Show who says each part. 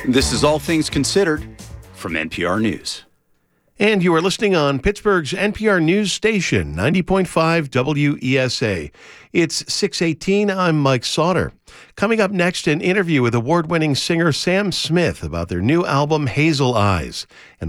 Speaker 1: This is All Things Considered from NPR News.
Speaker 2: And you are listening on Pittsburgh's NPR News Station, 90.5 WESA. It's 6:18. I'm Mike Sauter. Coming up next, an interview with award-winning singer Sam Smith about their new album, Hazel Eyes. And